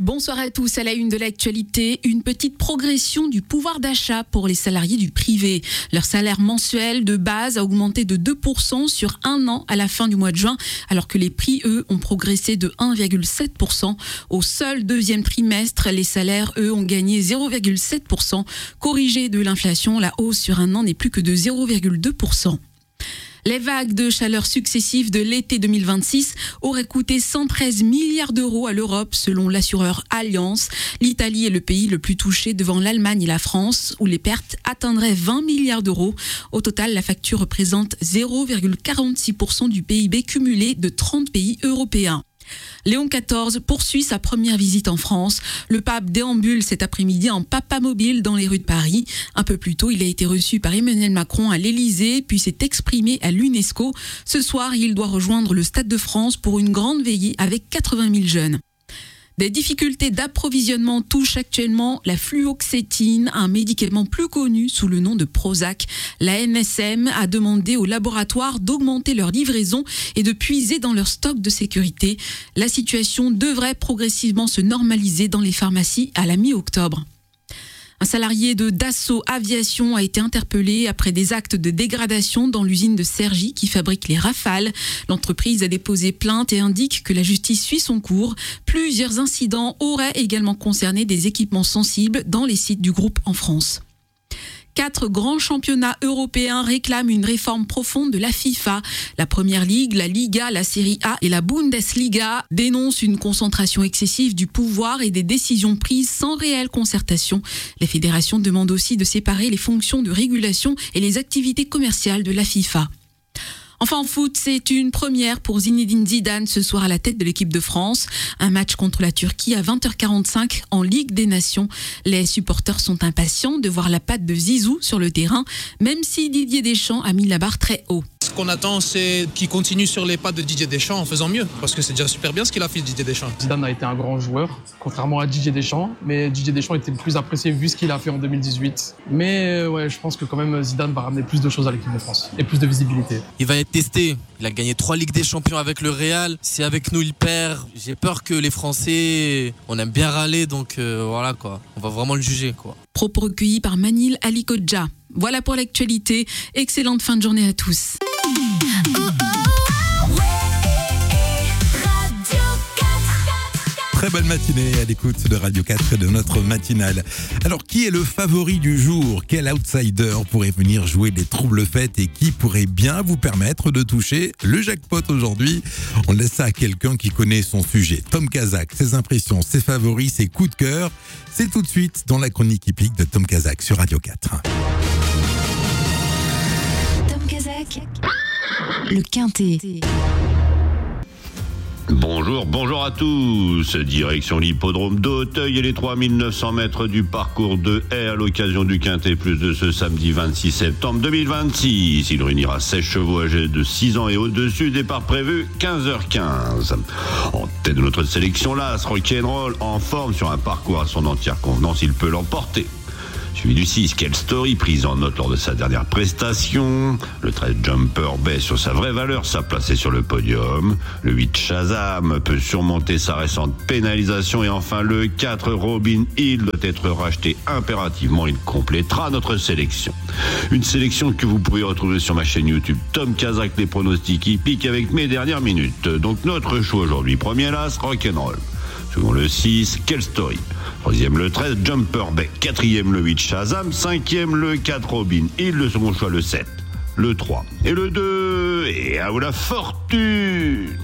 Bonsoir à tous. À la une de l'actualité, une petite progression du pouvoir d'achat pour les salariés du privé. Leur salaire mensuel de base a augmenté de 2% sur un an à la fin du mois de juin, alors que les prix, eux, ont progressé de 1,7%. Au seul deuxième trimestre, les salaires, eux, ont gagné 0,7%. Corrigé de l'inflation, la hausse sur un an n'est plus que de 0,2%. Les vagues de chaleur successives de l'été 2026 auraient coûté 113 milliards d'euros à l'Europe, selon l'assureur Allianz. L'Italie est le pays le plus touché devant l'Allemagne et la France, où les pertes atteindraient 20 milliards d'euros. Au total, la facture représente 0,46% du PIB cumulé de 30 pays européens. Léon XIV poursuit sa première visite en France. Le pape déambule cet après-midi en papamobile dans les rues de Paris. Un peu plus tôt, il a été reçu par Emmanuel Macron à l'Élysée, puis s'est exprimé à l'UNESCO. Ce soir, il doit rejoindre le Stade de France pour une grande veillée avec 80 000 jeunes. Des difficultés d'approvisionnement touchent actuellement la fluoxétine, un médicament plus connu sous le nom de Prozac. La NSM a demandé aux laboratoires d'augmenter leur livraison et de puiser dans leur stock de sécurité. La situation devrait progressivement se normaliser dans les pharmacies à la mi-octobre. Un salarié de Dassault Aviation a été interpellé après des actes de dégradation dans l'usine de Cergy qui fabrique les Rafales. L'entreprise a déposé plainte et indique que la justice suit son cours. Plusieurs incidents auraient également concerné des équipements sensibles dans les sites du groupe en France. 4 grands championnats européens réclament une réforme profonde de la FIFA. La Première Ligue, la Liga, la Serie A et la Bundesliga dénoncent une concentration excessive du pouvoir et des décisions prises sans réelle concertation. Les fédérations demandent aussi de séparer les fonctions de régulation et les activités commerciales de la FIFA. Enfin en foot, c'est une première pour Zinedine Zidane ce soir à la tête de l'équipe de France. Un match contre la Turquie à 20h45 en Ligue des Nations. Les supporters sont impatients de voir la patte de Zizou sur le terrain, même si Didier Deschamps a mis la barre très haut. Ce qu'on attend, c'est qu'il continue sur les pas de Didier Deschamps en faisant mieux, parce que c'est déjà super bien ce qu'il a fait, Didier Deschamps. Zidane a été un grand joueur, contrairement à Didier Deschamps, mais Didier Deschamps était le plus apprécié vu ce qu'il a fait en 2018. Mais ouais, je pense que quand même Zidane va ramener plus de choses à l'équipe de France et plus de visibilité. Il va être testé. Il a gagné 3 Ligues des Champions avec le Real. Si avec nous il perd, j'ai peur que les Français, on aime bien râler, donc voilà quoi. On va vraiment le juger quoi. Propos recueillis par Manil Alikodja. Voilà pour l'actualité. Excellente fin de journée à tous. Très belle matinée à l'écoute de Radio 4 et de notre matinale. Alors, qui est le favori du jour? Quel outsider pourrait venir jouer les troubles fêtes et qui pourrait bien vous permettre de toucher le jackpot aujourd'hui? On laisse ça à quelqu'un qui connaît son sujet. Tom Kazak, ses impressions, ses favoris, ses coups de cœur. C'est tout de suite dans la chronique hippique de Tom Kazak sur Radio 4. Tom Kazak, le Quintet. Bonjour à tous. Direction l'hippodrome d'Auteuil et les 3900 mètres du parcours de haie à l'occasion du Quintet Plus de ce samedi 26 septembre 2026. Il réunira 16 chevaux âgés de 6 ans et au-dessus. Départ prévu 15h15. En tête de notre sélection, l'As Rock'n'Roll en forme sur un parcours à son entière convenance. Il peut l'emporter. Suivi du 6, Quelle Story, prise en note lors de sa dernière prestation. Le 13, Jumper Bay sur sa vraie valeur, sa placée sur le podium. Le 8, Shazam peut surmonter sa récente pénalisation. Et enfin, le 4, Robin Hill doit être racheté impérativement. Il complétera notre sélection. Une sélection que vous pouvez retrouver sur ma chaîne YouTube Tom Kazak, les pronostics hippiques avec mes dernières minutes. Donc notre choix aujourd'hui, premier l'As, Rock'n'Roll. Second le 6, Quelle Story. Troisième le 13, Jumper Bay. Quatrième le 8, Shazam. Cinquième le 4, Robin Hill. Le second choix le 7, le 3 et le 2. Et à vous la fortune!